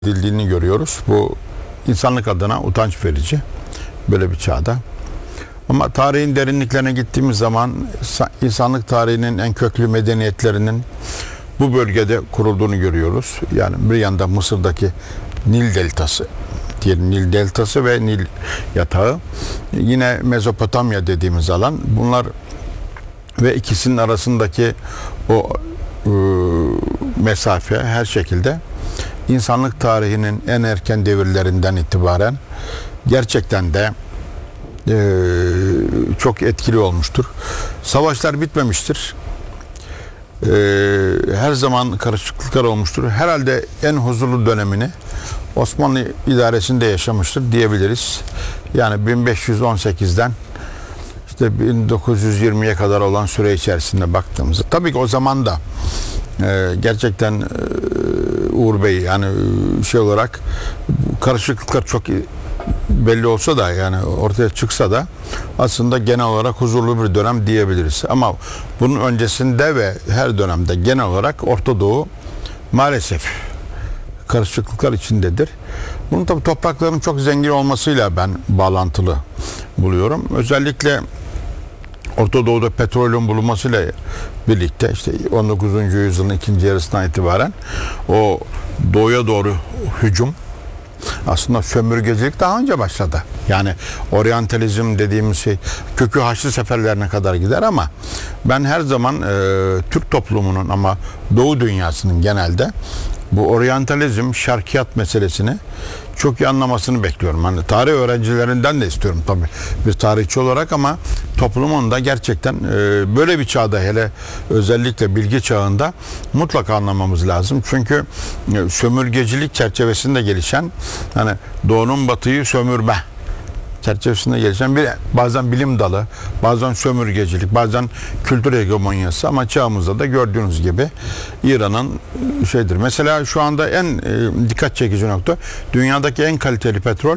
edildiğini görüyoruz. Bu insanlık adına utanç verici böyle bir çağda. Ama tarihin derinliklerine gittiğimiz zaman insanlık tarihinin en köklü medeniyetlerinin bu bölgede kurulduğunu görüyoruz. Yani bir yanda Mısır'daki Nil Deltası, diyelim Nil Deltası ve Nil Yatağı. Yine Mezopotamya dediğimiz alan. Bunlar ve ikisinin arasındaki o mesafe her şekilde insanlık tarihinin en erken devirlerinden itibaren gerçekten de çok etkili olmuştur. Savaşlar bitmemiştir. Her zaman karışıklıklar olmuştur. Herhalde en huzurlu dönemini Osmanlı idaresinde yaşamıştır diyebiliriz. Yani 1518'den işte 1920'ye kadar olan süre içerisinde baktığımızda. Tabii ki o zaman da gerçekten Uğur Bey yani şey olarak karışıklıklar çok belli olsa da yani ortaya çıksa da aslında genel olarak huzurlu bir dönem diyebiliriz. Ama bunun öncesinde ve her dönemde genel olarak Orta Doğu maalesef karışıklıklar içindedir. Bunun tabii toprakların çok zengin olmasıyla ben bağlantılı buluyorum. Özellikle Orta Doğu'da petrolün bulunmasıyla birlikte işte 19. yüzyılın ikinci yarısından itibaren o doğuya doğru hücum, aslında sömürgecilik daha önce başladı. Yani oryantalizm dediğimiz şey kökü Haçlı seferlerine kadar gider ama ben her zaman Türk toplumunun ama Doğu dünyasının genelde bu oryantalizm, şarkiyat meselesini çok iyi anlamasını bekliyorum. Hani tarih öğrencilerinden de istiyorum tabii bir tarihçi olarak ama toplumun da gerçekten böyle bir çağda hele özellikle bilgi çağında mutlaka anlamamız lazım. Çünkü sömürgecilik çerçevesinde gelişen hani Doğu'nun Batı'yı sömürme çerçevesinde gelişen bir bazen bilim dalı, bazen sömürgecilik, bazen kültür hegemonyası ama çağımızda da gördüğünüz gibi İran'ın şeydir. Mesela şu anda en dikkat çekici nokta dünyadaki en kaliteli petrol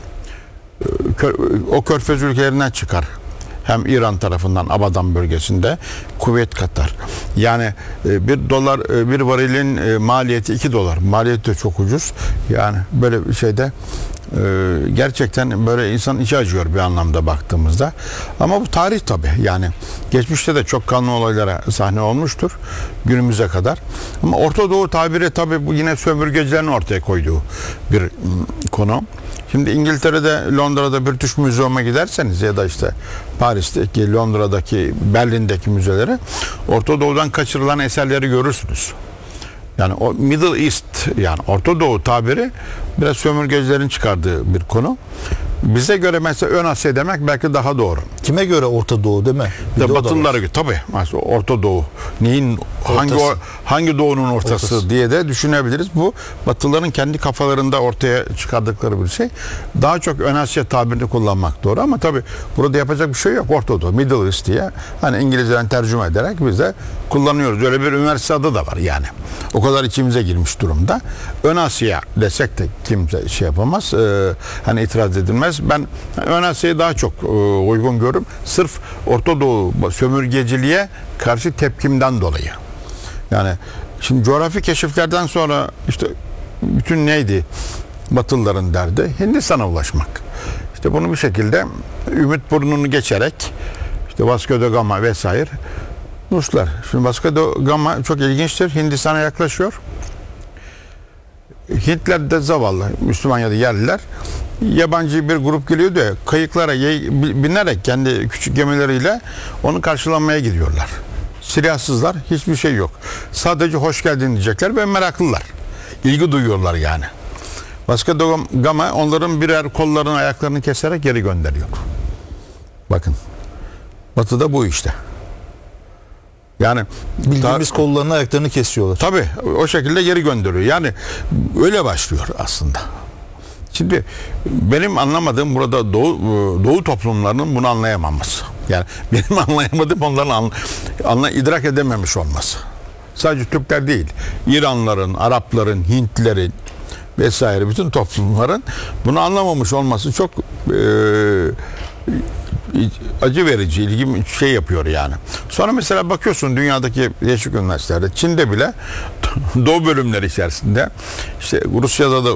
o Körfez ülkelerinden çıkar. Hem İran tarafından Abadan bölgesinde Kuveyt Katar. Yani bir dolar bir varilin maliyeti 2 dolar. Maliyeti de çok ucuz. Yani böyle bir şeyde gerçekten böyle insan içi acıyor bir anlamda baktığımızda. Ama bu tarih tabii. Yani geçmişte de çok kanlı olaylara sahne olmuştur günümüze kadar. Ama Orta Doğu tabiri tabii bu yine sömürgecilerin ortaya koyduğu bir konu. Şimdi İngiltere'de, Londra'da British Museum'a giderseniz ya da işte Paris'teki, Londra'daki, Berlin'deki müzelere Orta Doğu'dan kaçırılan eserleri görürsünüz. Yani o Middle East yani Orta Doğu tabiri biraz sömürgecilerin çıkardığı bir konu. Bize göre mesela Ön Asya demek belki daha doğru. Kime göre Orta Doğu değil mi? Batılılara göre tabii. Orta Doğu. Neyin hangi doğunun ortası diye de düşünebiliriz. Bu Batılıların kendi kafalarında ortaya çıkardıkları bir şey. Daha çok Ön Asya tabirini kullanmak doğru ama tabii burada yapacak bir şey yok. Orta Doğu, Middle East diye hani İngilizceden tercüme ederek biz de kullanıyoruz. Öyle bir üniversite adı da var yani. O kadar içimize girmiş durumda. Ön Asya desek de kimse şey yapamaz. Hani itiraz edilmez. Ben Ön Asya'yı daha çok uygun görürüm. Sırf Orta Doğu sömürgeciliğe karşı tepkimden dolayı. Yani şimdi coğrafi keşiflerden sonra işte bütün neydi Batılıların derdi? Hindistan'a ulaşmak. İşte bunu bir şekilde Ümit Burnu'nu geçerek işte Vasco da Gama vesaire Ruslar. Şimdi Vasco da Gama çok ilginçtir. Hindistan'a yaklaşıyor. Hintler de zavallı. Müslüman ya da yerliler. Yabancı bir grup geliyor da kayıklara binerek kendi küçük gemileriyle onu karşılamaya gidiyorlar. Silahsızlar, hiçbir şey yok. Sadece hoş geldin diyecekler ve meraklılar. İlgi duyuyorlar yani. Vasco da Gama onların birer kollarını ayaklarını keserek geri gönderiyor. Bakın. Batı'da bu işte. Yani bildiğimiz kollarını ayaklarını kesiyorlar. Tabii o şekilde geri gönderiyor. Yani öyle başlıyor aslında. Şimdi benim anlamadığım burada Doğu toplumlarının bunu anlayamaması. Yani benim anlayamadığım onların idrak edememiş olması. Sadece Türkler değil, İranlıların, Arapların, Hintlilerin vesaire bütün toplumların bunu anlamamış olması çok acı verici, ilgim şey yapıyor yani. Sonra mesela bakıyorsun dünyadaki değişik üniversitelerde, Çin'de bile Doğu bölümleri içerisinde, işte Rusya'da da